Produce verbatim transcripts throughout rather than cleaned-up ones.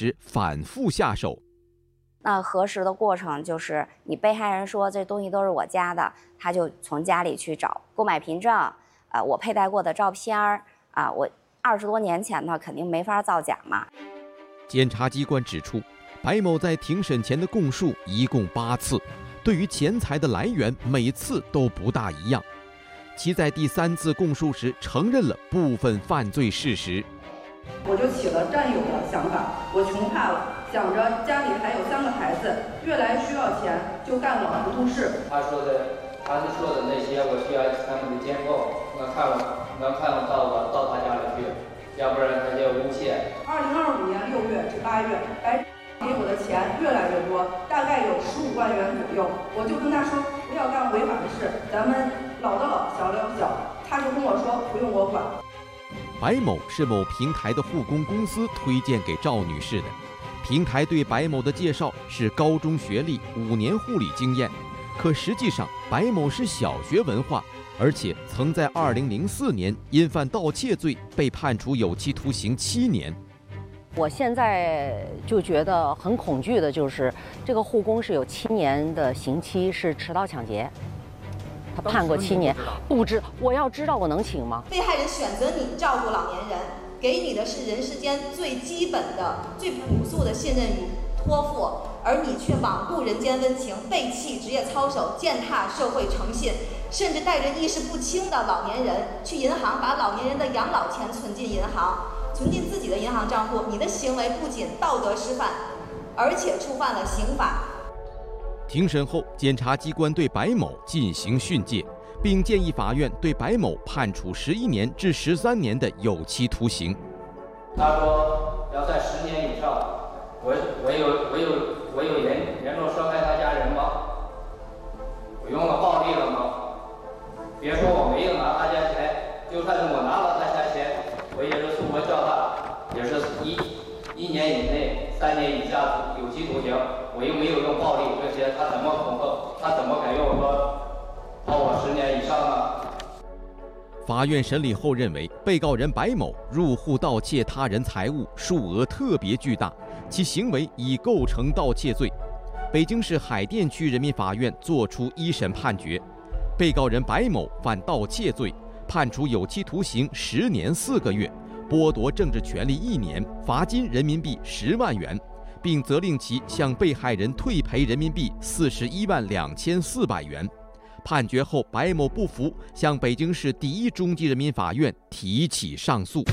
时反复下手。 那核实的过程就是你被害人说这东西都是我家的，他就从家里去找购买凭证，呃，我佩戴过的照片儿啊，我二十多年前呢肯定没法造假嘛。 检察机关指出，白某在庭审前的供述一共八次，对于钱财的来源每次都不大一样。其在第三次供述时承认了部分犯罪事实。 我就起了占有的想法，我穷怕了，想着家里还有三个孩子，越来需要钱，就干了糊涂事。 他说的，他是说的那些，我需要他们的监控，能看我，能看得到我到他家里去，要不然他就诬陷。 二零二五年六月至八月，白给我的钱越来越多，大概有十五万元左右。我就跟他说不要干违法的事，咱们老的老，小的小。他就跟我说不用我管。 白某是某平台的护工公司推荐给赵女士的，平台对白某的介绍是高中学历、五年护理经验，可实际上白某是小学文化，而且曾在二零零四年因犯盗窃罪被判处有期徒刑七年。 我现在就觉得很恐惧的就是，这个护工是有七年的刑期，是持刀抢劫。他判过七年，不知我要知道我能请吗？ 被害人选择你照顾老年人，给你的是人世间最基本的、最朴素的信任与托付，而你却罔顾人间温情，背弃职业操守，践踏社会诚信，甚至带着意识不清的老年人去银行把老年人的养老钱存进银行，存进自己的银行账户。你的行为不仅道德失范，而且触犯了刑法。 庭审后，检察机关对白某进行训诫，并建议法院对白某判处十一年至十三年的有期徒刑。 他说要在十年以上，我我有我有我有严严重伤害他家人吗？我用了暴力了吗？别说我没有拿他家钱，就算是我拿了他家钱，我也是诉我叫他，也是一一年以内三年以下有期徒刑。我又没有用暴力，这些他怎么恐吓？他怎么敢用我说判我十年以上呢？ 法院审理后认为，被告人白某入户盗窃他人财物，数额特别巨大，其行为已构成盗窃罪。北京市海淀区人民法院作出一审判决，被告人白某犯盗窃罪，判处有期徒刑十年四个月，剥夺政治权利一年，罚金人民币十万元。并责令其向被害人退赔人民币四十一万两千四百元。判决后，白某不服，向北京市第一中级人民法院提起上诉。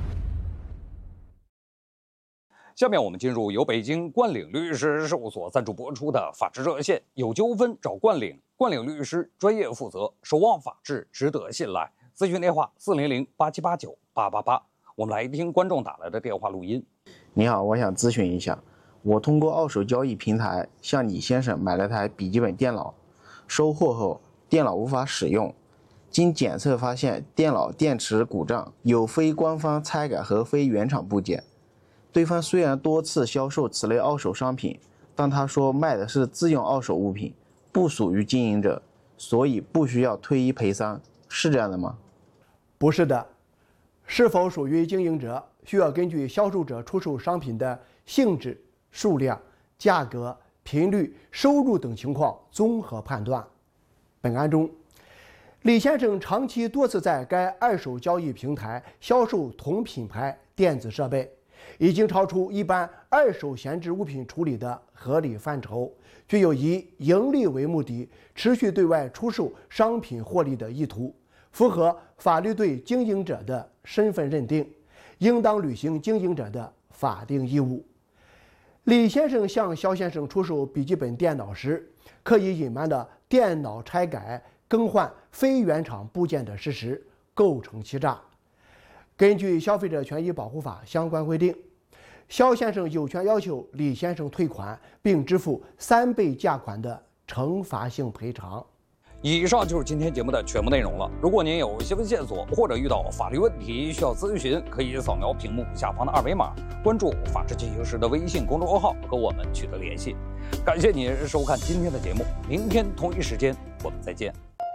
下面我们进入由北京冠岭律师事务所赞助播出的法治热线，有纠纷找冠岭，冠岭律师专业负责，守望法治，值得信赖。咨询电话四零零八七八九八八八。我们来听观众打来的电话录音。 你好，我想咨询一下。我通过二手交易平台向李先生买了台笔记本电脑，收货后电脑无法使用，经检测发现电脑电池故障，有非官方拆改和非原厂部件。对方虽然多次销售此类二手商品，但他说卖的是自用二手物品，不属于经营者，所以不需要退一赔三，是这样的吗？ 不是的，是否属于经营者，需要根据销售者出售商品的性质、数量、价格、频率、收入等情况综合判断。本案中，李先生长期多次在该二手交易平台销售同品牌电子设备，已经超出一般二手闲置物品处理的合理范畴，具有以盈利为目的持续对外出售商品获利的意图，符合法律对经营者的身份认定，应当履行经营者的法定义务。李先生向肖先生出售笔记本电脑时，刻意隐瞒的电脑拆改、更换非原厂部件的事实，构成欺诈。根据《消费者权益保护法》相关规定，肖先生有权要求李先生退款，并支付三倍价款的惩罚性赔偿。 以上就是今天节目的全部内容了。如果您有新闻线索或者遇到法律问题需要咨询，可以扫描屏幕下方的二维码，关注法治进行时的微信公众号和我们取得联系。感谢您收看今天的节目，明天同一时间我们再见。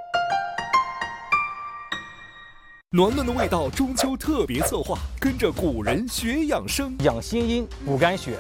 暖暖的味道中秋特别策划，跟着古人学养生， 养心阴、补肝血、